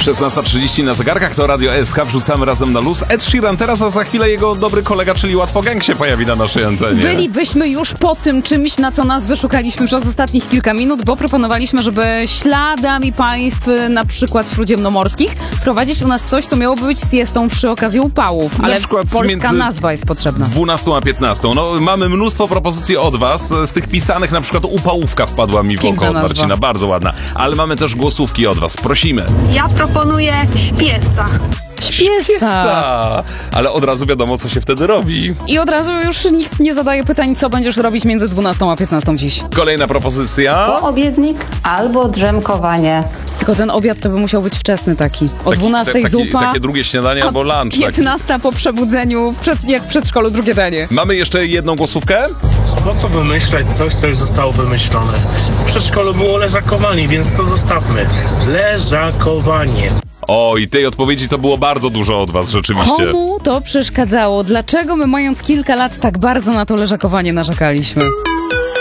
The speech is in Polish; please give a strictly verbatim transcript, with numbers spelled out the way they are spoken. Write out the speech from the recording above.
szesnasta trzydzieści na zegarkach, to Radio S K, wrzucamy razem na luz. Ed Sheeran teraz, a za chwilę jego dobry kolega, czyli Łatwo Gang się pojawi na naszej antenie. Bylibyśmy już po tym czymś, na co nas wyszukaliśmy przez ostatnich kilka minut, bo proponowaliśmy, żeby śladami państw, na przykład śródziemnomorskich, prowadzić u nas coś, co miałoby być siestą przy okazji upałów. Ale na przykład polska nazwa jest potrzebna. dwunastą a piętnastą. No, mamy mnóstwo propozycji od was. Z tych pisanych na przykład upałówka wpadła mi w oko od Marcina. Bardzo ładna. Ale mamy też głosówki od was. Prosimy. Ja proponuję śpiesta. Śpiesta. Ale od razu wiadomo, co się wtedy robi. I od razu już nikt nie zadaje pytań, co będziesz robić między dwunastą a piętnastą dziś. Kolejna propozycja. Poobiednik albo drzemkowanie. Tylko ten obiad to by musiał być wczesny taki. O taki, dwunastej taki, zupa. Takie drugie śniadanie albo lunch. piętnasta po przebudzeniu, przed, jak w przedszkolu, drugie danie. Mamy jeszcze jedną głosówkę? Po co wymyślać coś, co już zostało wymyślone? W przedszkolu było leżakowanie, więc to zostawmy. Leżakowanie. O, i tej odpowiedzi to było bardzo dużo od was, rzeczywiście. Komu to przeszkadzało? Dlaczego my, mając kilka lat, tak bardzo na to leżakowanie narzekaliśmy?